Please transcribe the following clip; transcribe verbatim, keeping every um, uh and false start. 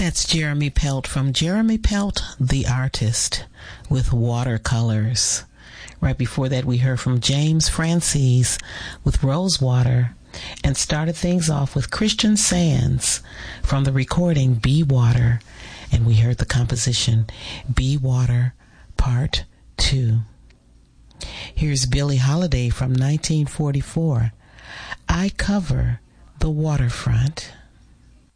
That's Jeremy Pelt from Jeremy Pelt, the artist, with Watercolors. Right before that, we heard from James Francis with Rosewater, and started things off with Christian Sands from the recording Be Water, and we heard the composition Be Water Part two. Here's Billie Holiday from nineteen forty-four, I Cover the Waterfront.